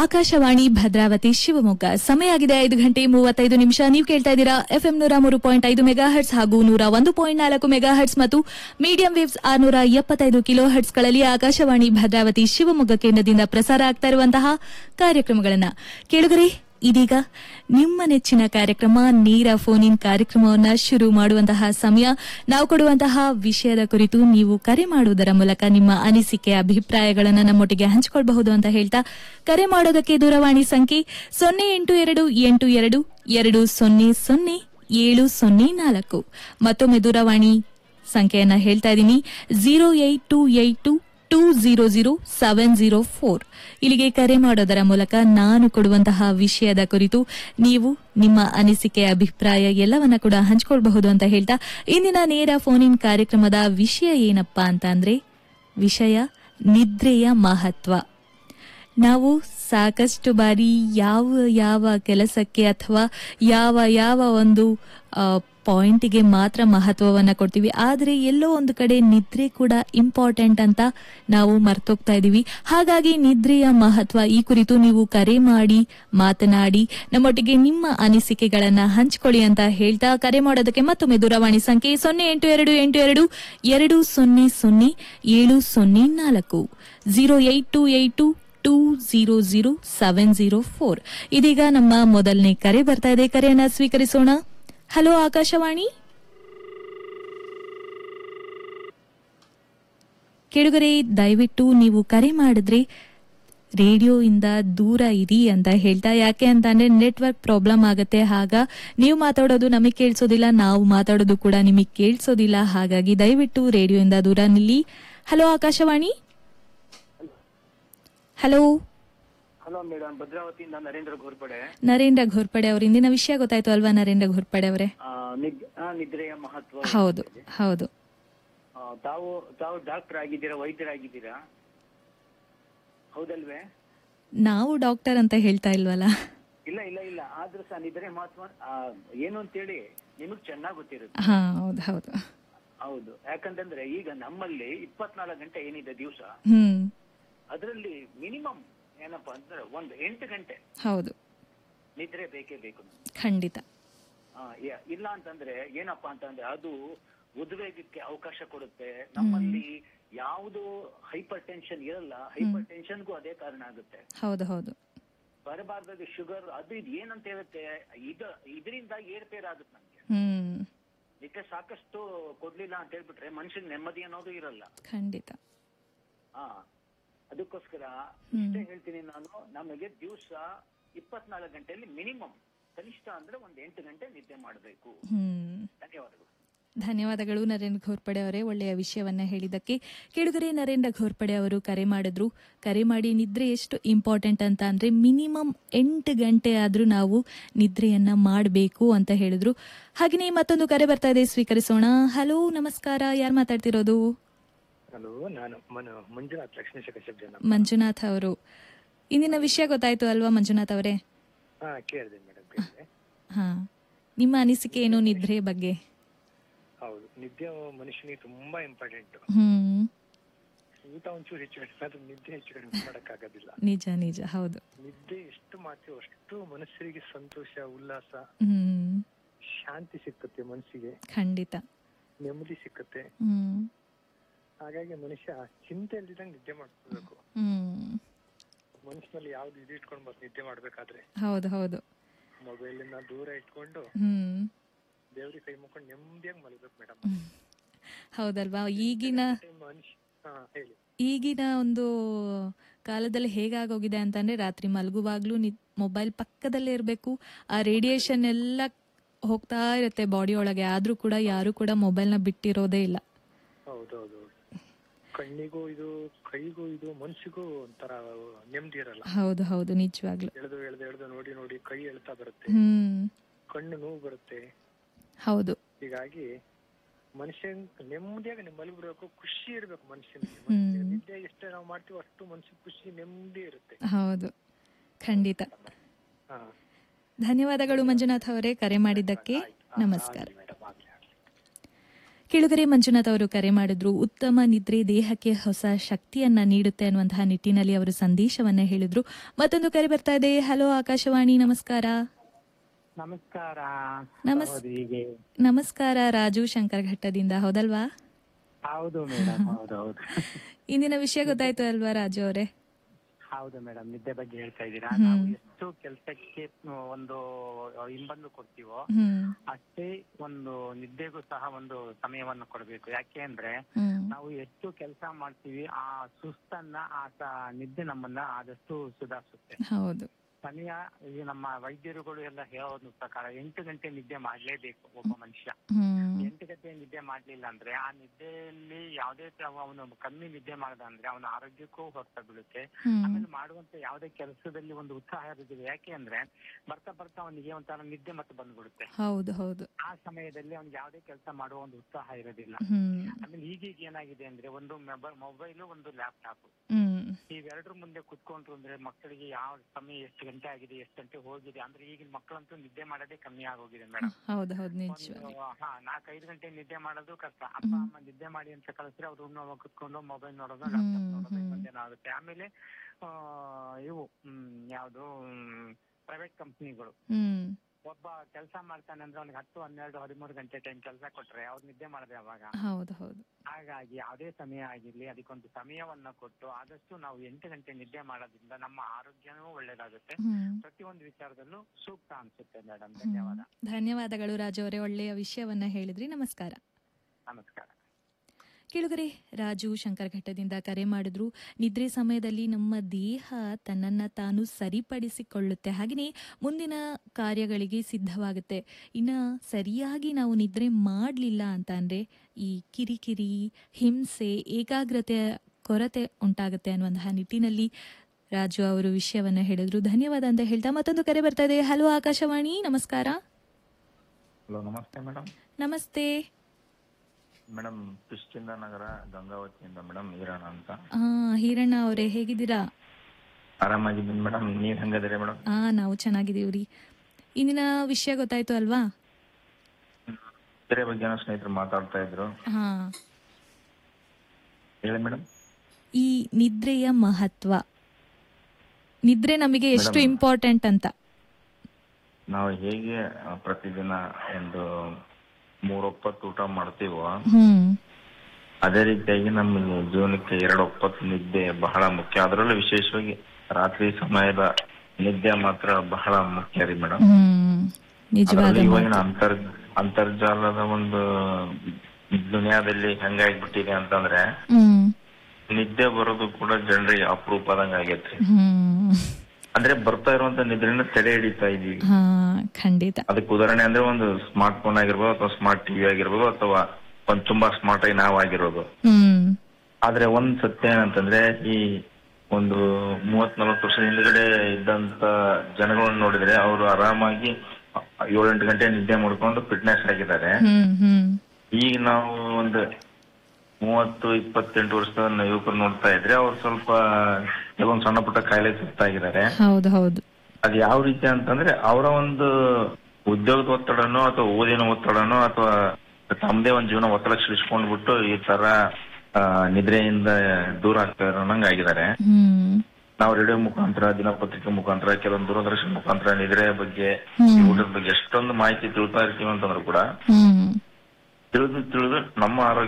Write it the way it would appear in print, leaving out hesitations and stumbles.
ಆಕಾಶವಾಣಿ ಭದ್ರಾವತಿ ಶಿವಮೊಗ್ಗ. ಸಮಯ ಆಗಿದೆ 5:35. ನೀವು ಕೇಳ್ತಾ ಇದ್ದೀರಾ FM 103.5 ಮೆಗಾಹರ್ಟ್ಸ್ ಹಾಗೂ 101.4 ಮೆಗಾಹರ್ಟ್ಸ್ ಮತ್ತು medium waves 675 kilo ಹರ್ಟ್ಸ್ಗಳಲ್ಲಿ Akashvani Bhadravati Shivamogga ಕೇಂದ್ರದಿಂದ ಪ್ರಸಾರ ಆಗ್ತಾ ಇರುವಂತಹ ಕಾರ್ಯಕ್ರಮಗಳನ್ನ ಕೇಳುಗರೆ. ಇದೀಗ ನಿಮ್ಮ ನೆಚ್ಚಿನ ಕಾರ್ಯಕ್ರಮ ನೇರ ಫೋನ್ ಇನ್ ಕಾರ್ಯಕ್ರಮವನ್ನ ಶುರು ಮಾಡುವಂತಹ ಸಮಯ. ನಾವು ಕೊಡುವಂತಹ ವಿಷಯದ ಕುರಿತು ನೀವು ಕರೆ ಮಾಡುವುದರ ಮೂಲಕ ನಿಮ್ಮ ಅನಿಸಿಕೆ ಅಭಿಪ್ರಾಯಗಳನ್ನು ನಮ್ಮೊಟ್ಟಿಗೆ ಹಂಚಿಕೊಳ್ಳಬಹುದು ಅಂತ ಹೇಳ್ತಾ, ಕರೆ ಮಾಡೋದಕ್ಕೆ ದೂರವಾಣಿ ಸಂಖ್ಯೆ 0828200704. ಮತ್ತೊಮ್ಮೆ ದೂರವಾಣಿ ಸಂಖ್ಯೆಯನ್ನ ಹೇಳ್ತಾ ಇದ್ದೀನಿ, 08282000704. ಇಲ್ಲಿಗೆ ಕರೆ ಮಾಡೋದರ ಮೂಲಕ ನಾನು ಕೊಡುವಂತಹ ವಿಷಯದ ಕುರಿತು ನೀವು ನಿಮ್ಮ ಅನಿಸಿಕೆ ಅಭಿಪ್ರಾಯ ಎಲ್ಲವನ್ನ ಕೂಡ ಹಂಚಿಕೊಳ್ಳಬಹುದು ಅಂತ ಹೇಳ್ತಾ, ಇಂದಿನ ನೇರ ಫೋನ್ ಇನ್ ಕಾರ್ಯಕ್ರಮದ ವಿಷಯ ಏನಪ್ಪಾ ಅಂತ ಅಂದ್ರೆ, ವಿಷಯ ನಿದ್ರೆಯ ಮಹತ್ವ. ನಾವು ಸಾಕಷ್ಟು ಬಾರಿ ಯಾವ ಕೆಲಸಕ್ಕೆ ಅಥವಾ ಯಾವ ಒಂದು ಪಾಯಿಂಟಿಗೆ ಮಾತ್ರ ಮಹತ್ವವನ್ನ ಕೊಡ್ತೀವಿ, ಆದರೆ ಎಲ್ಲೋ ಒಂದು ಕಡೆ ನಿದ್ರೆ ಕೂಡ ಇಂಪಾರ್ಟೆಂಟ್ ಅಂತ ನಾವು ಮರ್ತೋಗ್ತಾ ಇದೀವಿ. ಹಾಗಾಗಿ ನಿದ್ರೆಯ ಮಹತ್ವ ಈ ಕುರಿತು ನೀವು ಕರೆ ಮಾಡಿ ಮಾತನಾಡಿ ನಮ್ಮೊಟ್ಟಿಗೆ ನಿಮ್ಮ ಅನಿಸಿಕೆಗಳನ್ನ ಹಂಚಿಕೊಳ್ಳಿ ಅಂತ ಹೇಳ್ತಾ, ಕರೆ ಮಾಡೋದಕ್ಕೆ ಮತ್ತೊಮ್ಮೆ ದೂರವಾಣಿ ಸಂಖ್ಯೆ 0828200704. 08282200704. ಇದೀಗ ನಮ್ಮ ಮೊದಲನೇ ಕರೆ ಬರ್ತಾ ಇದೆ. ಕರೆಯನ್ನ ಸ್ವೀಕರಿಸೋಣ. ಹಲೋ ಆಕಾಶವಾಣಿ. ಕೇಳುಗರೆ, ದಯವಿಟ್ಟು ನೀವು ಕರೆ ಮಾಡಿದ್ರೆ ರೇಡಿಯೋಯಿಂದ ದೂರ ಇರಿ ಅಂತ ಹೇಳ್ತಾ, ಯಾಕೆ ಅಂತ ಅಂದ್ರೆ ನೆಟ್ವರ್ಕ್ ಪ್ರಾಬ್ಲಮ್ ಆಗುತ್ತೆ. ಆಗ ನೀವು ಮಾತಾಡೋದು ನಮಗೆ ಕೇಳಿಸೋದಿಲ್ಲ, ನಾವು ಮಾತಾಡೋದು ಕೂಡ ನಿಮಗೆ ಕೇಳಿಸೋದಿಲ್ಲ. ಹಾಗಾಗಿ ದಯವಿಟ್ಟು ರೇಡಿಯೋಯಿಂದ ದೂರ ನಿಲ್ಲಿ. Hello Akashvani. Hello hello madam, ಭದ್ರಾವತಿಯಿಂದ ನರೇಂದ್ರ ಘೋರ್ಪಡೆ ಅವರು. ಇಂದಿನ ವಿಷಯ ಗೊತ್ತಾಯ್ತು ಅಲ್ವಾ ನರೇಂದ್ರ ಘೋರ್ಪಡೆ ಅವರೇ? ನಿದ್ರೆಯ ಮಹತ್ವ. ಹೌದು ಹೌದು. ತಾವು ಡಾಕ್ಟರ್ ಆಗಿದ್ದೀರಾ, ವೈದ್ಯರಾಗಿದ್ದೀರಾ, ಹೌದಲ್ವೇ? ನಾವು ಡಾಕ್ಟರ್ ಅಂತ ಹೇಳ್ತಾ ಇಲ್ವಲ್ಲ. ಇಲ್ಲ ಇಲ್ಲ ಇಲ್ಲ, ಆದ್ರೂ ಸಹ ನಿದ್ರೆ ಮಹತ್ವ ಏನು ಅಂತೇಳಿ ನಿಮಗ್ ಚೆನ್ನಾಗ್ ಗೊತ್ತಿರುತ್ತೆ. ಹೌದು ಹೌದು ಹೌದು. ಯಾಕಂತಂದ್ರೆ ಈಗ ನಮ್ಮಲ್ಲಿ 24 ಗಂಟೆ ಏನಿದೆ ದಿವಸ, ಅದರಲ್ಲಿ ಮಿನಿಮಮ್ ಏನಪ್ಪಾ ಅಂದ್ರೆ ಒಂದು 8 ಗಂಟೆ ಹೌದು ನಿದ್ರೆ ಬೇಕೇ ಬೇಕು. ಖಂಡಿತ. ಇಲ್ಲ ಅಂತಂದ್ರೆ ಏನಪ್ಪಾ ಅಂತಂದ್ರೆ ಅದು ಉದ್ವೇಗಕ್ಕೆ ಅವಕಾಶ ಕೊಡುತ್ತೆ. ನಮ್ಮಲ್ಲಿ ಯಾವುದು ಹೈಪರ್ ಟೆನ್ಷನ್ ಇರಲ್ಲ, ಹೈಪರ್ ಟೆನ್ಷನ್ಗೂ ಅದೇ ಕಾರಣ ಆಗುತ್ತೆ. ಹೌದು ಹೌದು. ಬರಬಾರ್ದಾಗ ಶುಗರ್ ಅದು ಇದು ಏನಂತ ಹೇಳುತ್ತೆ, ಇದರಿಂದ ಏರ್ಪೇರ್ ಆಗುತ್ತೆ ನಮ್ಗೆ. ನಿದ್ದೆ ಸಾಕಷ್ಟು ಕೊಡ್ಲಿಲ್ಲ ಅಂತ ಹೇಳ್ಬಿಟ್ರೆ ಮನುಷ್ಯನ್ ನೆಮ್ಮದಿ ಅನ್ನೋದು ಇರಲ್ಲ. ಖಂಡಿತ. ಅದಕ್ಕೋಸ್ಕರ ಇಷ್ಟೇ ಹೇಳ್ತೀನಿ ನಾನು, ನಮಗೆ ದಿವಸ 24 ಗಂಟೆಯಲ್ಲಿ ಮಿನಿಮಮ್ ಕನಿಷ್ಠ ಅಂದ್ರೆ ಒಂದು 8 ಗಂಟೆ ನಿದ್ದೆ ಮಾಡಬೇಕು. ಧನ್ಯವಾದಗಳು. ಧನ್ಯವಾದಗಳು ನರೇಂದ್ರ ಘೋರ್ಪಡೆ ಅವರೇ, ಒಳ್ಳೆಯ ವಿಷಯವನ್ನ ಹೇಳಿದ್ದಕ್ಕೆ. ಕೇಳುಗರೆ, ನರೇಂದ್ರ ಘೋರ್ಪಡೆ ಅವರು ಕರೆ ಮಾಡಿದ್ರು. ಕರೆ ಮಾಡಿ ನಿದ್ರೆ ಎಷ್ಟು ಇಂಪಾರ್ಟೆಂಟ್ ಅಂತ ಅಂದ್ರೆ ಮಿನಿಮಮ್ 8 ಗಂಟೆ ಆದ್ರೂ ನಾವು ನಿದ್ರೆಯನ್ನ ಮಾಡಬೇಕು ಅಂತ ಹೇಳಿದ್ರು. ಹಾಗೆಯೇ ಮತ್ತೊಂದು ಕರೆ ಬರ್ತಾ ಇದೆ, ಸ್ವೀಕರಿಸೋಣ. ಹಲೋ ನಮಸ್ಕಾರ, ಯಾರು ಮಾತಾಡ್ತಿರೋದು? ಹಲೋ, ನಾನು ಮಂಜುನಾಥ್, ಲಕ್ಷ್ಮೀಶೇಖರ ಶಬ್ದ. ಮಂಜುನಾಥ್ ಅವರು, ಇಂದಿನ ವಿಷಯ ಗೊತ್ತಾಯ್ತು ಅಲ್ವಾ ಮಂಜುನಾಥ್ ಅವರೇ? ಕೇಳಿದೆ ಮೇಡಮ್, ಕೇಳಿದೆ. ನಿಮ್ಮ ಅನಿಸಿಕೆ ಏನು ನಿದ್ರೆ ಬಗ್ಗೆ? ಹೌದು, ನಿದ್ದೆ ಮನುಷ್ಯನಿಗೆ ತುಂಬಾ ಇಂಪಾರ್ಟೆಂಟ್. ಊಟ ಒಂಚೂರು ಹೆಚ್ಚು ಕಡಿಮೆ, ನಿದ್ದೆ ಹೆಚ್ಚು ಕಡಿಮೆ ಮಾಡಕ್ಕಾಗೋದಿಲ್ಲ. ನಿಜ ನಿಜ, ಹೌದು. ನಿದ್ದೆ ಎಷ್ಟು ಮಾಡ್ತೀವೋ ಅಷ್ಟು ಮನುಷ್ಯರಿಗೆ ಸಂತೋಷ, ಉಲ್ಲಾಸ, ಶಾಂತಿ ಸಿಕ್ಕುತ್ತೆ ಮನಸ್ಸಿಗೆ. ಖಂಡಿತ. ನೆಮ್ಮದಿ ಸಿಕ್ಕುತ್ತೆ. ಹಾಗಾಗಿ ಮನುಷ್ಯ ಚಿಂತೆ ಇಲ್ದಿದಂಗೆ ನಿದ್ದೆ ಮಾಡ್ಕೋಬೇಕು. ಮನಸ್ಸಿನಲ್ಲಿ ಯಾವ್ದು ಇದು ಇಟ್ಕೊಂಡ್ಬಾರ್ದು ನಿದ್ದೆ ಮಾಡ್ಬೇಕಾದ್ರೆ. ಹೌದು ಹೌದು. ಮೊಬೈಲ್ ಇಂದ ದೂರ ಇಟ್ಕೊಂಡು ದೇವ್ರಿಗೆ ಕೈ ಮುಕ್ಕೊಂಡು ನೆಮ್ಮದಿಯಾಗಿ ಮಲಗಬೇಕು ಮೇಡಮ್. ಹೌದಲ್ವಾ? ಈಗಿನ ಒಂದು ಕಾಲದಲ್ಲಿ ಹೇಗಾಗೋಗಿದೆ ಅಂತಂದ್ರೆ, ರಾತ್ರಿ ಮಲಗುವಾಗ್ಲೂ ಮೊಬೈಲ್ ಪಕ್ಕದಲ್ಲೇ ಇರಬೇಕು. ಆ ರೇಡಿಯೇಷನ್ ಎಲ್ಲ ಹೋಗ್ತಾ ಇರುತ್ತೆ ಬಾಡಿ ಒಳಗೆ, ಆದ್ರೂ ಕೂಡ ಯಾರು ಕೂಡ ಮೊಬೈಲ್ನ ಬಿಟ್ಟಿರೋದೇ ಇಲ್ಲ. ಹೌದೌದು. ಕಣ್ಣಿಗೂ ಇದು, ಕೈಗೂ ಇದು, ಮನ್ಸಿಗೂ ಒಂಥರ ನೆಮ್ಮದಿ ಇರಲ್ಲ. ಹೌದು ಹೌದು, ನಿಜವಾಗ್ಲು. ಎಳ್ದು ನೋಡಿ ಕೈ ಎಳ್ತಾ ಬರುತ್ತೆ, ಕಣ್ಣು ನೋವು ಬರುತ್ತೆ. ಹೌದು. ಹೀಗಾಗಿ ಮನುಷ್ಯ ನೆಮ್ಮದಿಯಾಗಿ ಮಲಗಬೇಕು, ಖುಷಿ ಇರ್ಬೇಕು ಮನುಷ್ಯನಿಗೆ. ನಿದ್ದೆ ಎಷ್ಟೇ ನಾವು ಮಾಡ್ತೀವೋ ಅಷ್ಟು ಮನುಷ್ಯ ಖುಷಿ, ನೆಮ್ಮದಿ ಇರುತ್ತೆ. ಹೌದು, ಖಂಡಿತ. ಧನ್ಯವಾದಗಳು ಮಂಜುನಾಥ್ ಅವರೇ, ಕರೆ ಮಾಡಿದ್ದಕ್ಕೆ. ನಮಸ್ಕಾರ. ಕೆಳಗರೆ ಮಂಜುನಾಥ್ ಅವರು ಕರೆ ಮಾಡಿದ್ರು. ಉತ್ತಮ ನಿದ್ರೆ ದೇಹಕ್ಕೆ ಹೊಸ ಶಕ್ತಿಯನ್ನ ನೀಡುತ್ತೆ ಅನ್ನುವಂತಹ ನಿಟ್ಟಿನಲ್ಲಿ ಅವರು ಸಂದೇಶವನ್ನ ಹೇಳಿದ್ರು. ಮತ್ತೊಂದು ಕರೆ ಬರ್ತಾ ಇದೆ. ಹಲೋ ಆಕಾಶವಾಣಿ, ನಮಸ್ಕಾರ. ನಮಸ್ಕಾರ. ನಮಸ್ಕಾರ, ರಾಜು ಶಂಕರಘಟ್ಟದಿಂದ, ಹೌದಲ್ವಾ? ಹೌದು ಮೇಡಮ್, ಹೌದೌದು. ಇಂದಿನ ವಿಷಯ ಗೊತ್ತಾಯ್ತು ಅಲ್ವಾ ರಾಜು ಅವರೇ? ಹೌದು ಮೇಡಮ್, ನಿದ್ದೆ ಬಗ್ಗೆ ಹೇಳ್ತಾ ಇದ್ದೀರಾ. ನಾವು ಎಷ್ಟು ಕೆಲಸಕ್ಕೆ ಒಂದು ಹಿಂಬಂದು ಕೊಡ್ತೀವೋ ಅಷ್ಟೇ ಒಂದು ನಿದ್ದೆಗೂ ಸಹ ಒಂದು ಸಮಯವನ್ನು ಕೊಡಬೇಕು. ಯಾಕೆ ಅಂದ್ರೆ ನಾವು ಎಷ್ಟು ಕೆಲಸ ಮಾಡ್ತೀವಿ, ಆ ಸುಸ್ತನ್ನ ನಿದ್ದೆ ನಮ್ಮನ್ನ ಆದಷ್ಟು ಸುಧಾರಿಸುತ್ತೆ. ಹೌದು. ಸಮಯ ಈ ನಮ್ಮ ವೈದ್ಯರುಗಳು ಎಲ್ಲ ಹೇಳೋದ್ರ ಪ್ರಕಾರ 8 ಗಂಟೆ ನಿದ್ದೆ ಮಾಡ್ಲೇಬೇಕು ಒಬ್ಬ ಮನುಷ್ಯ. 8 ಗಂಟೆ ನಿದ್ದೆ ಮಾಡ್ಲಿಲ್ಲ ಅಂದ್ರೆ ಆ ನಿದ್ದೆಯಲ್ಲಿ ಯಾವುದೇ ಅವನು ಕಮ್ಮಿ ನಿದ್ದೆ ಮಾಡದ ಅಂದ್ರೆ ಅವನ ಆರೋಗ್ಯಕ್ಕೂ ಹೊರತ ಬೀಳುತ್ತೆ. ಆಮೇಲೆ ಮಾಡುವಂತ ಯಾವುದೇ ಕೆಲಸದಲ್ಲಿ ಒಂದು ಉತ್ಸಾಹ ಇರುದಿಲ್ಲ. ಯಾಕೆ ಅಂದ್ರೆ ಬರ್ತಾ ಬರ್ತಾ ಅವನಿಗೆ ಒಂಥರ ನಿದ್ದೆ ಮತ್ತೆ ಬಂದ್ಬಿಡುತ್ತೆ. ಹೌದು ಹೌದು. ಆ ಸಮಯದಲ್ಲಿ ಅವ್ನಿಗೆ ಯಾವುದೇ ಕೆಲಸ ಮಾಡುವ ಒಂದು ಉತ್ಸಾಹ ಇರೋದಿಲ್ಲ. ಆಮೇಲೆ ಈಗೀಗ ಏನಾಗಿದೆ ಅಂದ್ರೆ ಒಂದು ಮೊಬೈಲು, ಒಂದು ಲ್ಯಾಪ್ಟಾಪ್, ಇವೆರಡರ ಮುಂದೆ ಕುತ್ಕೊಂಡ್ರು ಅಂದ್ರೆ ಮಕ್ಕಳಿಗೆ ಯಾವ ಸಮಯ ಎಷ್ಟು ಗಂಟೆ ಆಗಿದೆ, ಎಷ್ಟು ಗಂಟೆ ಹೋಗಿದೆ ಅಂದ್ರೆ ಈಗಿನ ಮಕ್ಕಳಂತೂ ನಿದ್ದೆ ಮಾಡೋದೇ ಕಮ್ಮಿ ಆಗೋಗಿದೆ ಮೇಡಮ್. 4-5 ಗಂಟೆ ನಿದ್ದೆ ಮಾಡೋದು ಕಷ್ಟ. ಅಪ್ಪ ಅಮ್ಮ ನಿದ್ದೆ ಮಾಡಿ ಅಂತ ಕಳಿಸಿದ್ರೆ ಅವ್ರು ಕುತ್ಕೊಂಡು ಮೊಬೈಲ್ ನೋಡೋದು, ಲ್ಯಾಪ್ಟಾಪ್ ನೋಡೋದು ಬಂದೇನೋ ಆಗುತ್ತೆ. ಆಮೇಲೆ ಇವು ಯಾವ್ದು ಪ್ರೈವೇಟ್ ಕಂಪ್ನಿಗಳು, ಒಬ್ಬ ಕೆಲಸ ಮಾಡ್ತಾನೆ ಅಂದ್ರೆ ಅವ್ನಿಗೆ 10, 12, 13 ಗಂಟೆ ಟೈಮ್ ಕೆಲಸ ಕೊಟ್ರೆ ಅವ್ರು ನಿದ್ದೆ ಮಾಡದೆ ಅವಾಗ. ಹಾಗಾಗಿ ಯಾವುದೇ ಸಮಯ ಆಗಿರ್ಲಿ ಅದಕ್ಕೊಂದು ಸಮಯವನ್ನ ಕೊಟ್ಟು ಆದಷ್ಟು ನಾವು 8 ಗಂಟೆ ನಿದ್ದೆ ಮಾಡೋದ್ರಿಂದ ನಮ್ಮ ಆರೋಗ್ಯನೂ ಒಳ್ಳೇದಾಗುತ್ತೆ. ಪ್ರತಿಯೊಂದು ವಿಚಾರದಲ್ಲೂ ಸೂಕ್ತ ಅನ್ಸುತ್ತೆ ಮೇಡಮ್. ಧನ್ಯವಾದಗಳು ರಾಜು ಅವರೇ, ಒಳ್ಳೆಯ ವಿಷಯವನ್ನ ಹೇಳಿದ್ರಿ. ನಮಸ್ಕಾರ. ನಮಸ್ಕಾರ. ಕೆಳಗರೆ ರಾಜು ಶಂಕರಘಟ್ಟದಿಂದ ಕರೆ ಮಾಡಿದ್ರು. ನಿದ್ರೆ ಸಮಯದಲ್ಲಿ ನಮ್ಮ ದೇಹ ತನ್ನನ್ನು ತಾನು ಸರಿಪಡಿಸಿಕೊಳ್ಳುತ್ತೆ, ಹಾಗೆಯೇ ಮುಂದಿನ ಕಾರ್ಯಗಳಿಗೆ ಸಿದ್ಧವಾಗುತ್ತೆ. ಇನ್ನು ಸರಿಯಾಗಿ ನಾವು ನಿದ್ರೆ ಮಾಡಲಿಲ್ಲ ಅಂತ ಅಂದರೆ ಈ ಕಿರಿಕಿರಿ, ಹಿಂಸೆ, ಏಕಾಗ್ರತೆಯ ಕೊರತೆ ಉಂಟಾಗುತ್ತೆ ಅನ್ನುವಂತಹ ನಿಟ್ಟಿನಲ್ಲಿ ರಾಜು ಅವರು ವಿಷಯವನ್ನು ಹೇಳಿದ್ರು. ಧನ್ಯವಾದ ಅಂತ ಹೇಳ್ತಾ ಮತ್ತೊಂದು ಕರೆ ಬರ್ತಾ ಇದೆ. ಹಲೋ ಆಕಾಶವಾಣಿ, ನಮಸ್ಕಾರ. ಹಲೋ, ನಮಸ್ತೆ ಮೇಡಮ್. ನಮಸ್ತೆ ಮೇಡಮ್, ಕಿಷ್ಕಿಂದ ನಗರ ಗಂಗಾವತಿಯಿಂದ ಮೇಡಮ್, ಈರಣ್ಣ ಅಂತ. ಹೀರಣ್ಣ ಅವರೇ, ಹೇಗಿದ್ದೀರಾ? ಆರಾಮಾಗಿದ್ದೀನಿ ಮೇಡಮ್, ನೀವ್ ಹೆಂಗದಿರಿ ಮೇಡಮ್? ನಾವು ಚೆನ್ನಾಗಿದ್ದೀವ್ರಿ. ಇಂದಿನ ವಿಷಯ ಗೊತ್ತಾಯ್ತು ಅಲ್ವಾ? ಬೇರೆ ಬಗ್ಗೆ ಸ್ನೇಹಿತರು ಮಾತಾಡ್ತಾ ಇದ್ರು. ಹೇಳಿ ಮೇಡಮ್. ಈ ನಿದ್ರೆಯ ಮಹತ್ವ, ನಿದ್ರೆ ನಮಗೆ ಎಷ್ಟು ಇಂಪಾರ್ಟೆಂಟ್ ಅಂತ. ನಾವು ಹೇಗೆ ಪ್ರತಿದಿನ ಒಂದು 3 ಹೊತ್ತು ಊಟ ಮಾಡ್ತೀವೋ ಅದೇ ರೀತಿಯಾಗಿ ನಮ್ಮ ಜೀವನಕ್ಕೆ 2 ಹೊತ್ತು ನಿದ್ದೆ ಬಹಳ ಮುಖ್ಯ. ಅದರಲ್ಲೂ ವಿಶೇಷವಾಗಿ ರಾತ್ರಿ ಸಮಯದ ನಿದ್ದೆ ಮಾತ್ರ ಬಹಳ ಮುಖ್ಯ ರೀ ಮೇಡಮ್. ಇವಾಗಿನ ಅಂತರ್ಜಾಲದ ಒಂದು ದುನಿಯಾದಲ್ಲಿ ಹೆಂಗಾಗ್ಬಿಟ್ಟಿದೆ ಅಂತಂದ್ರೆ ನಿದ್ದೆ ಬರೋದು ಕೂಡ ಜನರಿಗೆ ಅಪರೂಪದಂಗ ಆಗೈತ್ರಿ. ಅಂದ್ರೆ ಬರ್ತಾ ಇರುವಂತ ನಿದ್ರೆನ ತಡೆ ಹಿಡಿತಾ ಇದೀವಿ. ಖಂಡಿತ. ಅದಕ್ಕೆ ಉದಾಹರಣೆ ಅಂದ್ರೆ ಒಂದು ಸ್ಮಾರ್ಟ್ ಫೋನ್ ಆಗಿರ್ಬೋದು, ಅಥವಾ ಸ್ಮಾರ್ಟ್ ಟಿವಿ ಆಗಿರ್ಬೋದು, ಅಥವಾ ಒಂದ್ ತುಂಬಾ ಸ್ಮಾರ್ಟ್ ಆಗಿ ನಾವು ಆಗಿರೋದು. ಆದ್ರೆ ಒಂದ್ ಸತ್ಯ ಏನಂತಂದ್ರೆ ಈ ಒಂದು 30-40 ವರ್ಷದ ಹಿಂದ್ಗಡೆ ಇದ್ದಂತ ಜನಗಳನ್ನ ನೋಡಿದ್ರೆ ಅವರು ಆರಾಮಾಗಿ 7-8 ಗಂಟೆ ನಿದ್ದೆ ಮಾಡ್ಕೊಂಡು ಫಿಟ್ನೆಸ್ ಆಗಿದ್ದಾರೆ. ಈಗ ನಾವು ಒಂದು 30-28 ವರ್ಷದ ಯುವಕರು ನೋಡ್ತಾ ಇದ್ರೆ ಅವ್ರು ಸ್ವಲ್ಪ ಕೆಲವೊಂದು ಸಣ್ಣ ಪುಟ್ಟ ಕಾಯಿಲೆ ಸುಸ್ತಾಗಿದ್ದಾರೆ. ಅದ್ ಯಾವ ರೀತಿ ಅಂತಂದ್ರೆ ಅವರ ಒಂದು ಉದ್ಯೋಗದ ಒತ್ತಡನೋ ಅಥವಾ ಓದಿನ ಒತ್ತಡನೋ ಅಥವಾ ತಮ್ಮದೇ ಒಂದು ಜೀವನ ಒತ್ತಡ ಸೃಷ್ಟಿಸ್ಕೊಂಡ್ಬಿಟ್ಟು ಈ ತರ ನಿದ್ರೆಯಿಂದ ದೂರ ಆಗ್ತಾ ಇರೋಂಗ ಆಗಿದ್ದಾರೆ. ನಾವು ರೇಡಿಯೋ ಮುಖಾಂತರ, ದಿನಪತ್ರಿಕೆ ಮುಖಾಂತರ, ಕೆಲವೊಂದು ದೂರದರ್ಶನ ಮುಖಾಂತರ ನಿದ್ರೆ ಬಗ್ಗೆ, ಊಟದ ಬಗ್ಗೆ ಎಷ್ಟೊಂದು ಮಾಹಿತಿ ತಿಳ್ತಾ ಇರ್ತೀವಿ ಅಂತಂದ್ರು ಕೂಡ ತಿಳಿದು ನಮ್ಮ ಆರೋಗ್ಯ